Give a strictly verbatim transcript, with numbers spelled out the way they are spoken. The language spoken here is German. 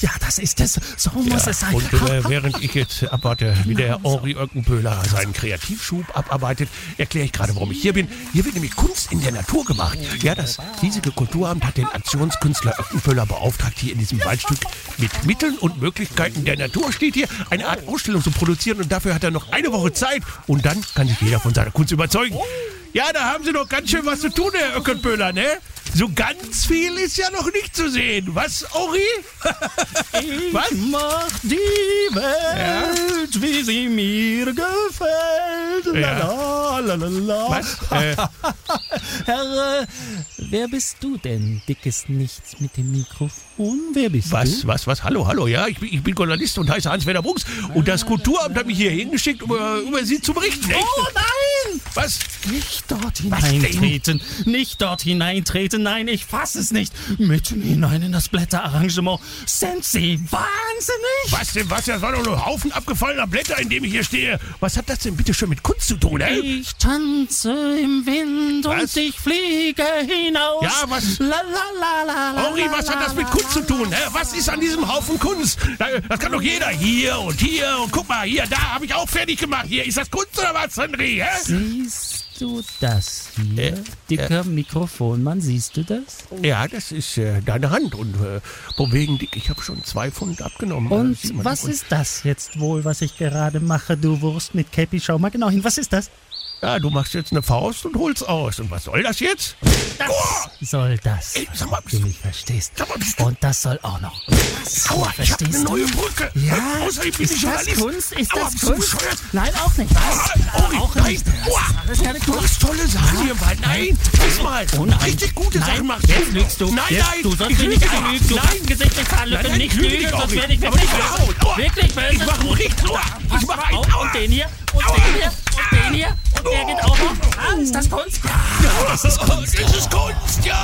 Ja, das ist es. So muss Ja, es sein. und äh, während ich jetzt abwarte, wie der Henri Oeckenpöhler seinen Kreativschub abarbeitet, erkläre ich gerade, warum ich hier bin. Hier wird nämlich Kunst in der Natur gemacht. Ja, das hiesige Kulturamt hat den Aktionskünstler Oeckenpöhler beauftragt, hier in diesem Waldstück mit Mitteln und Möglichkeiten der Natur steht hier, eine Art Ausstellung zu produzieren. Und dafür hat er noch eine Woche Zeit. Und dann kann sich jeder von seiner Kunst überzeugen. Ja, da haben Sie doch ganz schön was zu tun, Herr Oeckenpöhler, ne? So ganz viel ist ja noch nicht zu sehen. Was, Henri? Was? Ich mach die Welt, ja? Wie sie mir gefällt. Ja. La, la, la, la. Was? Äh. Herr, äh, wer bist du denn? Dickes Nichts mit dem Mikrofon. Wer bist was, du? Was, was, was? Hallo, hallo, ja, ich bin, ich bin Journalist und heiße Hans-Werner Brunks. Und das Kulturamt hat mich hier hingeschickt, um über, über Sie zu berichten. Echt? Oh nein! Was? Nicht dort Was hineintreten. Nicht dort hineintreten. Nein, ich fasse es nicht. Mitten hinein in das Blätterarrangement. Sind Sie wahnsinnig? Was denn, was? Das war doch nur ein Haufen abgefallener Blätter, in dem ich hier stehe. Was hat das denn bitte schon mit Kunst zu tun, ey? Ich tanze im Wind Was? und ich fliege hinaus. Ja, was? La, la, la, la, la, Henri, was hat das mit Kunst zu tun? Hä? Was ist an diesem Haufen Kunst? Das kann doch jeder. Hier und hier und guck mal, hier, da habe ich auch fertig gemacht. Hier, ist das Kunst oder was, Henri? Hä? Siehst du das hier? Äh, Dicker Mikrofonmann, siehst du das? Ja, das ist äh, deine Hand. Und äh, von wegen dick, ich habe schon zwei Pfund abgenommen. Und Äh, sieht man was doch. ist das jetzt wohl, was ich gerade mache, du Wurst mit Käppi? Schau mal genau hin, was ist das? Ja, du machst jetzt eine Faust und holst aus. Und was soll das jetzt? Das Oh! soll das. Ey, sag mal, Du mich verstehst. Sag mal, bist du- Und das soll auch noch. Was? Aua, ich hab verstehst eine neue du? Brücke. Ja, Äh, Außerdem bin ich ist das Journalist. Kunst? Ist Aua, das bist du Kunst? bescheuert? Nein, auch nicht. Ah, Henri, auch nein. nicht. Aua, Das ist keine du Kunst. machst tolle Sachen hier im Wald. Nein, diesmal. Oh nein. Richtig gute Nein, Sachen machst jetzt lügst du. Nein, jetzt, nein. Du sollst ich mich nicht lüge lügen. nicht. Du Nein. kannst ein Gesicht nicht verhandeln. Nein, nein, Nicht ich lüge lügen, nicht, sonst Henri. werde ich Aber wirklich nicht böse. laut. Aua. Wirklich böse. Ich mache richtig. Aua. Pass Ich mal mache auf. ein. Aua. Und den hier. Und Aua. den hier. Und den hier. Und der geht auch noch. Ah, ist das Kunst? Ja, das ist Kunst. Das ist Kunst, ja.